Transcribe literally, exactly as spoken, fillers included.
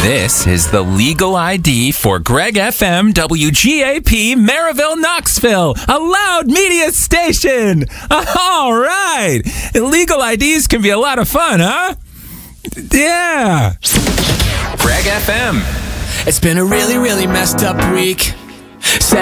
This is the legal I D for Greg F M W G A P Maryville, Knoxville, a loud media station. All right. Illegal I Ds can be a lot of fun, huh? Yeah. Greg F M. It's been a really, really messed up week.